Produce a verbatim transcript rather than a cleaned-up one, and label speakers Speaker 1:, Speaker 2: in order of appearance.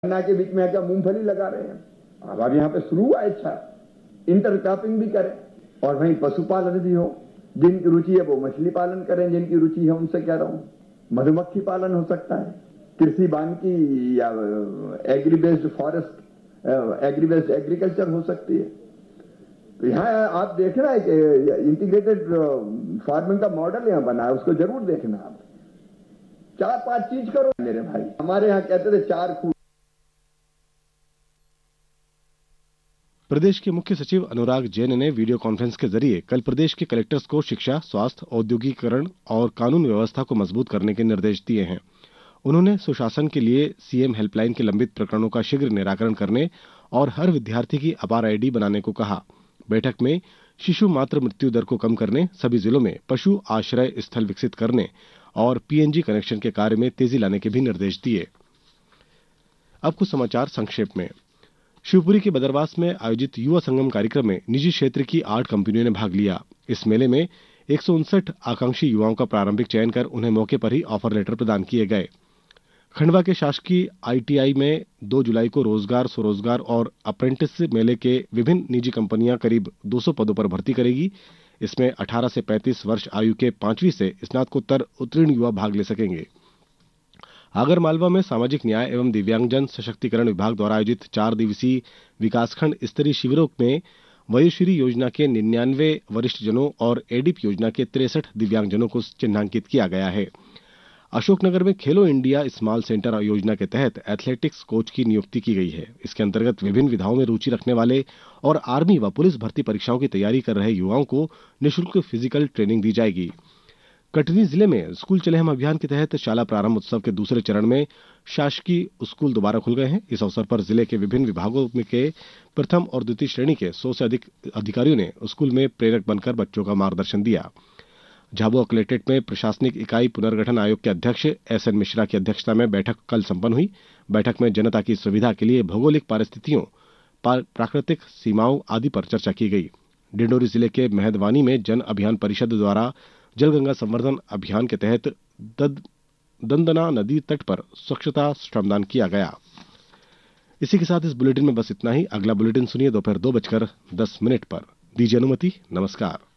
Speaker 1: गन्ना के बीच में क्या मूंगफली लगा रहे हैं। अब अब यहाँ पे शुरू हुआ अच्छा इंटरक्रॉपिंग भी करें और वहीं पशुपालन भी हो। जिनकी रुचि है वो मछली पालन करें, जिनकी रुचि है उनसे कह रहा हूँ मधुमक्खी पालन हो सकता है, कृषि वानिकी या agree based forest, agree based agriculture हो सकती है। तो यहाँ आप देख रहे हैं कि इंटीग्रेटेड फार्मिंग का मॉडल यहाँ बना है, उसको जरूर देखना। आप चार पांच चीज करो मेरे भाई। हमारे यहाँ कहते थे चार खूब।
Speaker 2: प्रदेश के मुख्य सचिव अनुराग जैन ने वीडियो कॉन्फ्रेंस के जरिए कल प्रदेश के कलेक्टर्स को शिक्षा, स्वास्थ्य, औद्योगिकरण और कानून व्यवस्था को मजबूत करने के निर्देश दिए हैं। उन्होंने सुशासन के लिए सीएम हेल्पलाइन के लंबित प्रकरणों का शीघ्र निराकरण करने और हर विद्यार्थी की अपार आईडी बनाने को कहा। बैठक में शिशु मातृ मृत्यु दर को कम करने, सभी जिलों में पशु आश्रय स्थल विकसित करने और पीएनजी कनेक्शन के कार्य में तेजी लाने के भी निर्देश दिए। अब कुछ समाचार संक्षेप में। शिवपुरी के बदरवास में आयोजित युवा संगम कार्यक्रम में निजी क्षेत्र की आठ कंपनियों ने भाग लिया। इस मेले में एक सौ उनसठ आकांक्षी युवाओं का प्रारंभिक चयन कर उन्हें मौके पर ही ऑफर लेटर प्रदान किए गए। खंडवा के शासकीय आईटीआई में दो जुलाई को रोजगार, स्वरोजगार और अप्रेंटिस मेले के विभिन्न निजी कंपनियां करीब दो सौ पदों पर भर्ती करेगी। इसमें अठारह से पैंतीस वर्ष आयु के पांचवीं से स्नातकोत्तर उत्तीर्ण युवा भाग ले सकेंगे। आगरमालवा में सामाजिक न्याय एवं दिव्यांगजन सशक्तिकरण विभाग द्वारा आयोजित चार दिवसीय विकासखंड स्तरीय शिविरों में वयोश्री योजना के निन्यानवे वरिष्ठ जनों और एडिप योजना के तिरसठ दिव्यांगजनों को चिन्हांकित किया गया है। अशोकनगर में खेलो इंडिया स्मॉल सेंटर योजना के तहत एथलेटिक्स कोच की नियुक्ति की गई है। इसके अंतर्गत विभिन्न विधाओं में रुचि रखने वाले और आर्मी व पुलिस भर्ती परीक्षाओं की तैयारी कर रहे युवाओं को निःशुल्क फिजिकल ट्रेनिंग दी जाएगी। कटनी जिले में स्कूल चले हम अभियान के तहत शाला प्रारंभ उत्सव के दूसरे चरण में शासकीय स्कूल दोबारा खुल गए हैं। इस अवसर पर जिले के विभिन्न विभागों के प्रथम और द्वितीय श्रेणी के सौ से अधिक अधिकारियों ने स्कूल में प्रेरक बनकर बच्चों का मार्गदर्शन दिया। झाबुआ कलेक्ट्रेट में प्रशासनिक इकाई पुनर्गठन आयोग के अध्यक्ष एस एन मिश्रा की अध्यक्षता में बैठक कल संपन्न हुई। बैठक में जनता की सुविधा के लिए भौगोलिक परिस्थितियों, प्राकृतिक सीमाओं आदि पर चर्चा की गई। डिंडोरी जिले के मेहदवानी में जन अभियान परिषद द्वारा जलगंगा संवर्धन अभियान के तहत दद, दंदना नदी तट पर स्वच्छता श्रमदान किया गया। इसी के साथ इस बुलेटिन में बस इतना ही। अगला बुलेटिन सुनिए दोपहर दो बजकर दस मिनट पर। दीजिए अनुमति। नमस्कार।